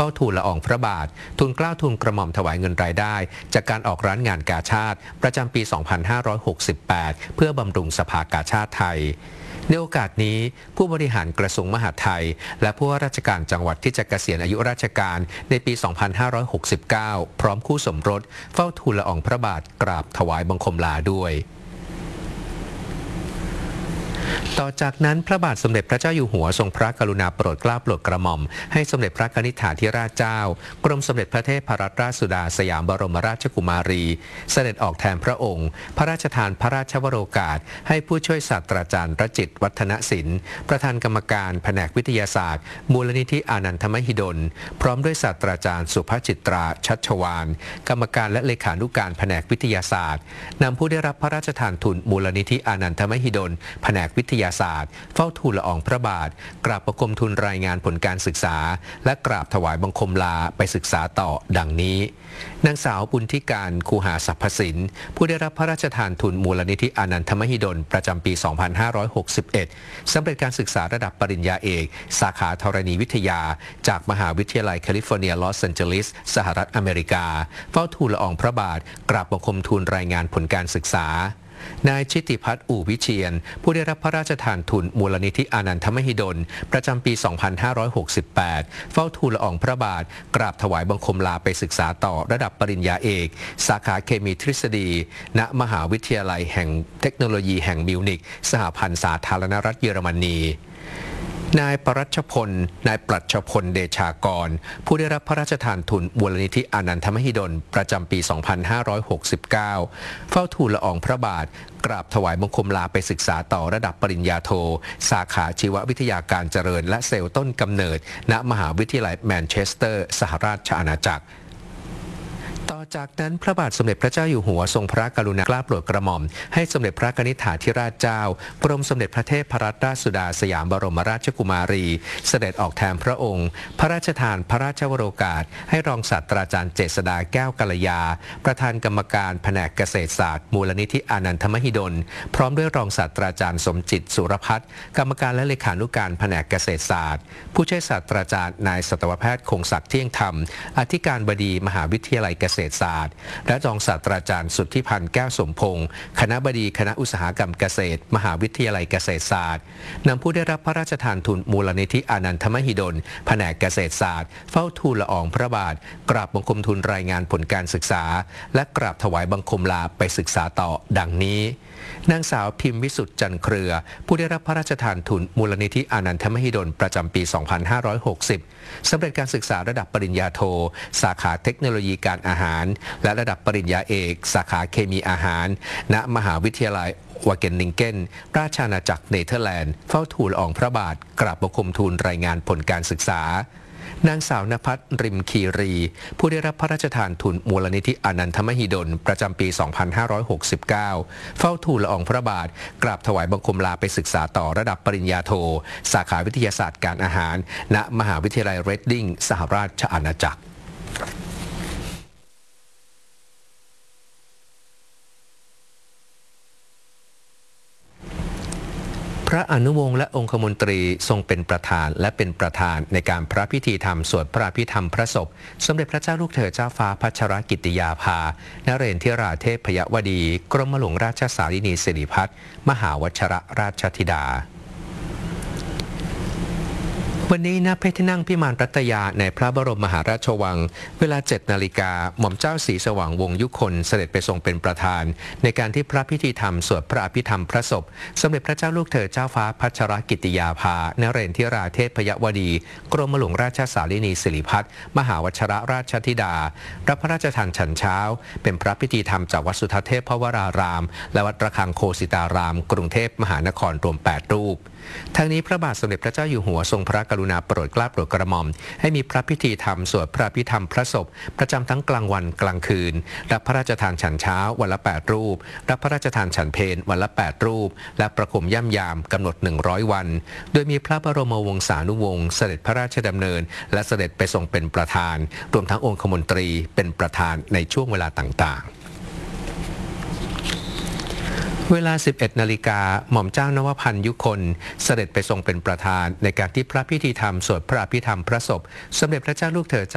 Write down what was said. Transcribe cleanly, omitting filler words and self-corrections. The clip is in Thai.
เฝ้าทูลละอองพระบาททูลเกล้าทูลกระหม่อมถวายเงินรายได้จากการออกร้านงานกาชาดประจำปี 2568 เพื่อบำรุงสภากาชาดไทยในโอกาสนี้ผู้บริหารกระทรวงมหาดไทยและผู้ว่าราชการจังหวัดที่จะเกษียณอายุราชการในปี 2569 พร้อมคู่สมรสเฝ้าทูลละอองพระบาทกราบถวายบังคมลาด้วยต่อจากนั้นพระบาทสมเด็จพระเจ้าอยู่หัวทรงพระกรุณาโปรดเกล้าโปรดกระหม่อมให้สมเด็จพระกนิษฐาธิราชเจ้ากรมสมเด็จพระเทพรัตนราชสุดาสยามบรมราชกุมารีเสด็จออกแทนพระองค์พระราชทานพระราชวโรกาสให้ผู้ช่วยศาสตราจารย์รจิตวัฒนศิลป์ประธานกรรมการแผนกวิทยาศาสตร์มูลนิธิอานันทมหิดลพร้อมด้วยศาสตราจารย์สุภจิตราชัชวานกรรมการและเลขานุการแผนกวิทยาศาสตร์นำผู้ได้รับพระราชทานทุนมูลนิธิอานันทมหิดลแผนกวิทยาศาสตร์เฝ้าทูลละอองพระบาทกราบประคมทูลรายงานผลการศึกษาและกราบถวายบังคมลาไปศึกษาต่อดังนี้นางสาวปุณธิการคูหาสรรพสินผู้ได้รับพระราชทานทุนมูลนิธิอานันทมหิดลประจำปี 2561 สำเร็จการศึกษาระดับปริญญาเอกสาขาธรณีวิทยาจากมหาวิทยาลัยแคลิฟอร์เนียลอสแอนเจลิสสหรัฐอเมริกาเฝ้าทูลละอองพระบาทกราบบังคมทูลรายงานผลการศึกษานายชิติพัฒน์อู่วิเชียรผู้ได้รับพระราชทานทุนมูลนิธิอานันทมหิดลประจำปี 2568 เฝ้าทูลละอองพระบาทกราบถวายบังคมลาไปศึกษาต่อระดับปริญญาเอกสาขาเคมีทฤษฎีณมหาวิทยาลัยแห่งเทคโนโลยีแห่งมิวนิกสหพันธ์สาธารณรัฐเยอรมนีนายปรัชพลเดชากรผู้ได้รับพระราชทานทุนมูลนิธิอานันทมหิดลประจำปี 2569 เฝ้าทูลละอองพระบาทกราบถวายบังคมลาไปศึกษาต่อระดับปริญญาโทสาขาชีววิทยาการเจริญและเซลล์ต้นกำเนิดณมหาวิทยาลัยแมนเชสเตอร์สหราชอาณาจักรต่อจากนั้นพระบาทสมเด็จพระเจ้าอยู่หัวทรงพระกรุณาเกล้าโปรดกระหม่อมให้สมเด็จพระกนิษฐาธิราชเจ้ากรมสมเด็จพระเทพรัตนราชสุดาสยามบรมราชกุมารีเสด็จออกแทนพระองค์พระราชทานพระราชวโรกาสให้รองศาสตราจารย์เจษฎาแก้วกัลยาประธานกรรมการแผนกเกษตรศาสตร์มูลนิธิอานันทมหิดลพร้อมด้วยรองศาสตราจารย์สมจิตสุรพัฒน์กรรมการและเลขานุการแผนกเกษตรศาสตร์ผู้ช่วยศาสตราจารย์นายสัตวแพทย์คงศักดิ์เที่ยงธรรมอธิการบดีมหาวิทยาลัยเกษตรศาสตร์และรองศาสตราจารย์สุทธิพันธ์แก้วสมพงศ์คณบดีคณะอุตสาหกรรมเกษตรมหาวิทยาลัยเกษตรศาสตร์นำผู้ได้รับพระราชทานทุนมูลนิธิอานันทมหิดลแผนกเกษตรศาสตร์เฝ้าทูลละอองพระบาทกราบบังคมทูลรายงานผลการศึกษาและกราบถวายบังคมลาไปศึกษาต่อดังนี้นางสาวพิมพ์วิสุทธิ์จันเครือผู้ได้รับพระราชทานทุนมูลนิธิอานันทมหิดลประจำปี 2560 สำเร็จการศึกษาระดับปริญญาโทสาขาเทคโนโลยีการอาหารและระดับปริญญาเอกสาขาเคมีอาหารณมหาวิทยาลัยวาเกนนิงเกนราชอาณาจักรเนเธอร์แลนด์เฝ้าทูลละอองพระบาทกราบบังคมทูลรายงานผลการศึกษานางสาวนภัสริมคีรีผู้ได้รับพระราชทานทุนมูลนิธิอานันทมหิดลประจำปี 2569 เฝ้าทูลละอองพระบาทกราบถวายบังคมลาไปศึกษาต่อระดับปริญญาโทสาขาวิทยาศาสตร์การอาหารณมหาวิทยาลัยเรดดิ้งสหราชอาณาจักรพระอนุวงศ์และองคมนตรีทรงเป็นประธานและเป็นประธานในการพระพิธีธรรมสวดพระพิธรรมพระศพสมเด็จพระเจ้าลูกเธอเจ้าฟ้าพัชรกิติยาภานเรนทิราเทพยวดีกรมหลวงราชสารินีสิริพัฒน์มหาวชรราชธิดาวันนี้ณพระที่นั่งพิมานรัตยาในพระบรมมหาราชวังเวลา 7 นาฬิกาหม่อมเจ้าศรีสว่างวงศ์ยุคนเสด็จไปทรงเป็นประธานในการที่พระพิธีธรรมสวดพระอภิธรรมพระศพสมเด็จพระเจ้าลูกเธอเจ้าฟ้าพัชรกิติยาภานเรนทิราเทพยวดีกรมหลวงราชสารินีสิริพัฒน์มหาวชรราชธิดารับพระราชทานฉันเช้าเป็นพระพิธีธรรมจากวัดสุทัศน์เทพวรารามและวัดระฆังโคสิตารามกรุงเทพมหานครรวม 8 รูปทั้งนี้พระบาทสมเด็จพระเจ้าอยู่หัวทรงพระกรุณาโปรดเกล้าโปรดกระหม่อมให้มีพระพิธีธรรมสวดพระพิธรรมพระศพประจำทั้งกลางวันกลางคืนรับพระราชทานฉันเช้าวันละ 8 รูปรับพระราชทานฉันเพลวันละ 8 รูปและประคมย่ำยามกำหนด 100 วันโดยมีพระบรมวงศานุวงศ์เสด็จพระราชดำเนินและเสด็จไปทรงเป็นประธานรวมทั้งองคมนตรีเป็นประธานในช่วงเวลาต่างๆ เวลา 11 นาฬิกาหม่อมเจ้านวพันธ์ยุคนเสด็จไปทรงเป็นประธานในการที่พระพิธีธรรมสวดพระอภิธรรมพระศพสมเด็จพระเจ้าลูกเธอ